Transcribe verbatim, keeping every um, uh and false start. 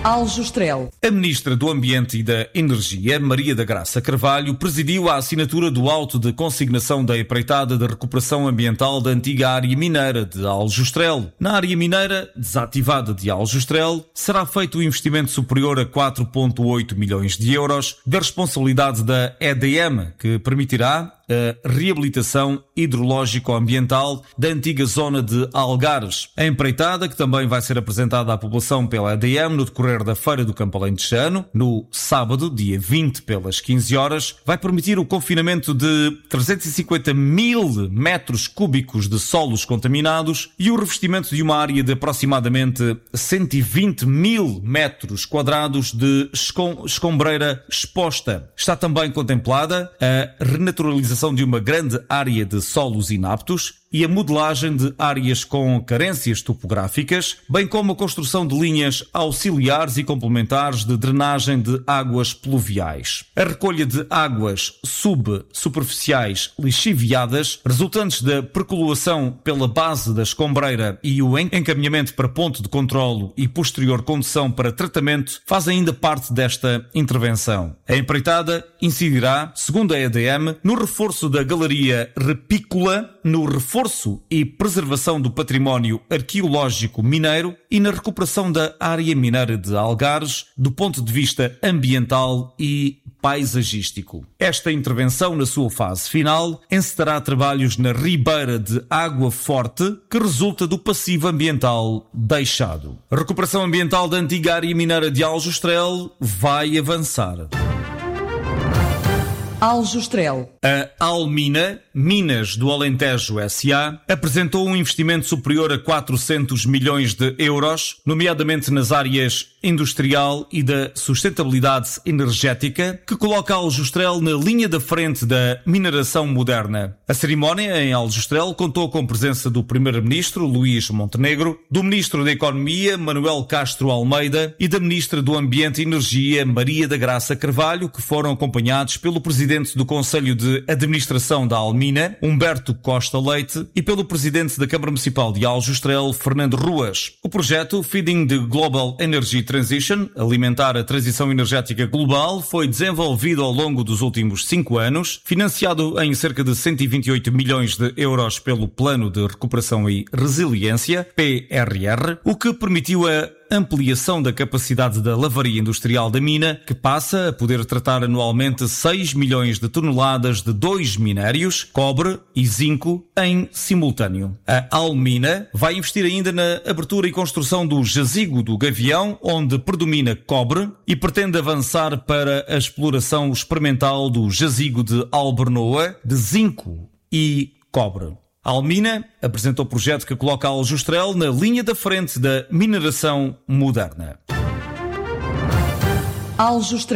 Aljustrel. A Ministra do Ambiente e da Energia, Maria da Graça Carvalho, presidiu a assinatura do auto de consignação da empreitada de recuperação ambiental da antiga área mineira de Aljustrel. Na área mineira desativada de Aljustrel, será feito um investimento superior a quatro vírgula oito milhões de euros da responsabilidade da E D M, que permitirá a reabilitação hidrológico-ambiental da antiga zona de Algares. A empreitada, que também vai ser apresentada à população pela E D M no decorrer da Feira do Campo Alentejano, no sábado, dia vinte, pelas quinze horas, vai permitir o confinamento de trezentos e cinquenta mil metros cúbicos de solos contaminados e o revestimento de uma área de aproximadamente cento e vinte mil metros quadrados de escom- escombreira exposta. Está também contemplada a renaturalização de uma grande área de solos inaptos e a modelagem de áreas com carências topográficas, bem como a construção de linhas auxiliares e complementares de drenagem de águas pluviais. A recolha de águas subsuperficiais lixiviadas, resultantes da percolação pela base da escombreira e o encaminhamento para ponto de controlo e posterior condução para tratamento, faz ainda parte desta intervenção. A empreitada incidirá, segundo a E D M, no reforço da Galeria Repícola, no reforço e preservação do património arqueológico mineiro e na recuperação da área mineira de Algares do ponto de vista ambiental e paisagístico. Esta intervenção, na sua fase final, encetará trabalhos na ribeira de água forte que resulta do passivo ambiental deixado. A recuperação ambiental da antiga área mineira de Aljustrel vai avançar. Aljustrel. A Almina Minas do Alentejo S A apresentou um investimento superior a quatrocentos milhões de euros, nomeadamente nas áreas industrial e da sustentabilidade energética, que coloca Aljustrel na linha da frente da mineração moderna. A cerimónia em Aljustrel contou com a presença do Primeiro-Ministro Luís Montenegro, do Ministro da Economia Manuel Castro Almeida e da Ministra do Ambiente e Energia Maria da Graça Carvalho, que foram acompanhados pelo Presidente do Conselho de Administração da Almina, Humberto Costa Leite, e pelo Presidente da Câmara Municipal de Aljustrel, Fernando Ruas. O projeto Feeding the Global Energy Transition, alimentar a transição energética global, foi desenvolvido ao longo dos últimos cinco anos, financiado em cerca de cento e vinte e oito milhões de euros pelo Plano de Recuperação e Resiliência, P R R, o que permitiu a ampliação da capacidade da lavaria industrial da mina, que passa a poder tratar anualmente seis milhões de toneladas de dois minérios, cobre e zinco, em simultâneo. A Almina vai investir ainda na abertura e construção do jazigo do Gavião, onde predomina cobre, e pretende avançar para a exploração experimental do jazigo de Albernoa, de zinco e cobre. A Almina apresentou o projeto que coloca Aljustrel na linha da frente da mineração moderna. Aljustrel.